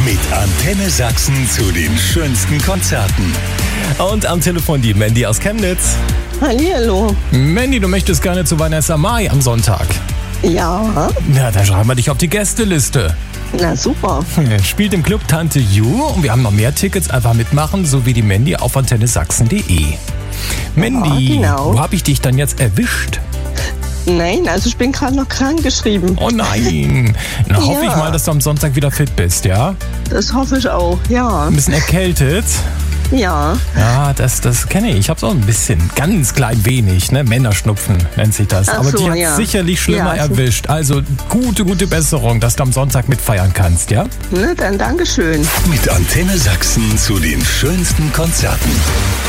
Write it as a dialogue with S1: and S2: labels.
S1: Mit Antenne Sachsen zu den schönsten Konzerten.
S2: Und am Telefon die Mandy aus Chemnitz.
S3: Hallihallo.
S2: Mandy, du möchtest gerne zu Vanessa Mai am Sonntag.
S3: Ja,
S2: Ja, dann schreiben wir dich auf die Gästeliste.
S3: na super.
S2: Spielt im Club Tante Ju und wir haben noch mehr Tickets. Einfach mitmachen, so wie die Mandy auf antennesachsen.de. Mandy,
S3: genau.
S2: wo habe ich dich dann jetzt erwischt?
S3: Nein, also ich bin gerade noch krank geschrieben.
S2: Oh nein. Na, hoffe ich
S3: Ja.
S2: mal, dass du am Sonntag wieder fit bist, ja?
S3: Das hoffe ich auch, ja.
S2: Ein bisschen erkältet.
S3: Ja,
S2: Ja, das kenne ich. Ich habe so ein bisschen, ganz klein wenig, ne? Männerschnupfen nennt sich das.
S3: Ach
S2: Aber
S3: so,
S2: die hat
S3: ja.
S2: sicherlich schlimmer
S3: Ja, so-
S2: erwischt. Also gute Besserung, dass du am Sonntag mitfeiern kannst, ja?
S3: ne, dann Dankeschön.
S1: Mit Antenne Sachsen zu den schönsten Konzerten.